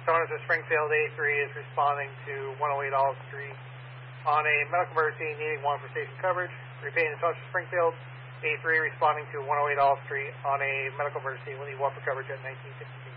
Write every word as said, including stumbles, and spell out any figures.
Someone at Springfield A three is responding to one oh eight Olive Street on a medical emergency needing one for station coverage. Repeating the Source of Springfield A three responding to one oh eight Olive Street on a medical emergency will need one for coverage at nineteen sixty.